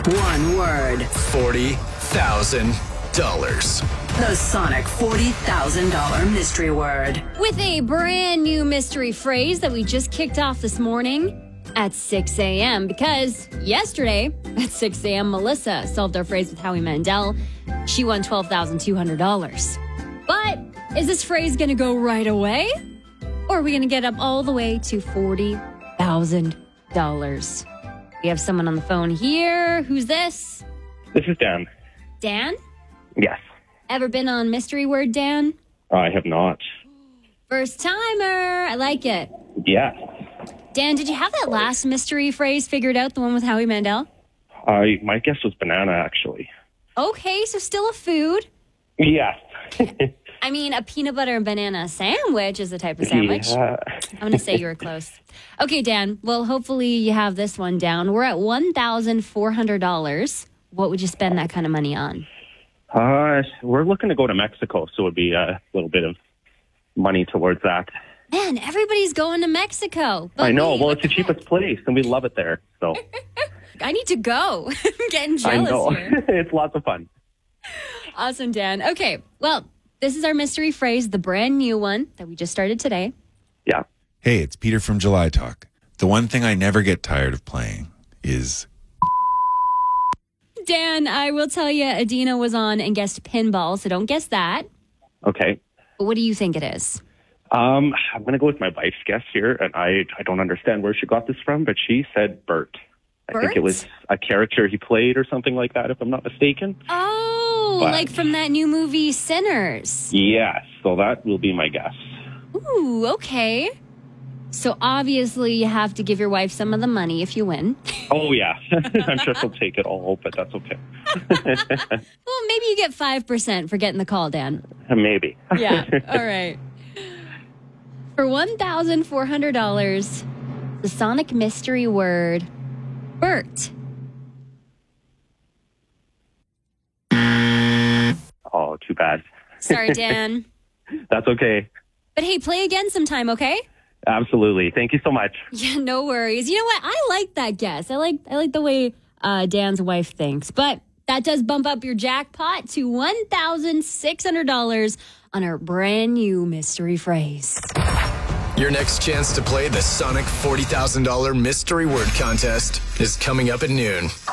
One word. $40,000. The Sonic $40,000 mystery word. With a brand new mystery phrase that we just kicked off this morning at 6 a.m. because yesterday at 6 a.m. Melissa solved our phrase with Howie Mandel. She won $12,200. But is this phrase going to go right away? Or are we going to get up all the way to $40,000? We have someone on the phone here. Who's this? This is Dan. Dan? Yes. Ever been on Mystery Word, Dan? I have not. First timer. I like it. Yes. Dan, did you have that last mystery phrase figured out, the one with Howie Mandel? My guess was banana, actually. Okay, so still a food. Yes. I mean, a peanut butter and banana sandwich is a type of sandwich. Yeah. I'm going to say you were close. Okay, Dan. Well, hopefully you have this one down. We're at $1,400. What would you spend that kind of money on? We're looking to go to Mexico, so it would be a little bit of money towards that. Man, everybody's going to Mexico. I know. Well, it's the cheapest place, and we love it there. So I need to go. I'm getting I jealous know. here. It's lots of fun. Awesome, Dan. Okay, well, this is our mystery phrase, the brand new one that we just started today. Yeah. Hey, it's Peter from July Talk. The one thing I never get tired of playing is... Dan, I will tell you, Adina was on and guessed pinball, so don't guess that. Okay. But what do you think it is? I'm going to go with my wife's guess here, and I don't understand where she got this from, but she said Bert. I think it was a character he played or something like that, if I'm not mistaken. Oh, like from that new movie, Sinners. Yes, so that will be my guess. Ooh, okay. So obviously you have to give your wife some of the money if you win. Oh, yeah. I'm sure she'll take it all, but that's okay. Well, maybe you get 5% for getting the call, Dan. Maybe. Yeah, all right. For $1,400, the Sonic mystery word, Bert. Oh, too bad. Sorry, Dan. That's okay. But hey, play again sometime, okay? Absolutely. Thank you so much. Yeah, no worries. You know what? I like that guess. I like the way Dan's wife thinks. But that does bump up your jackpot to $1,600 on our brand new mystery phrase. Your next chance to play the Sonic $40,000 mystery word contest is coming up at noon.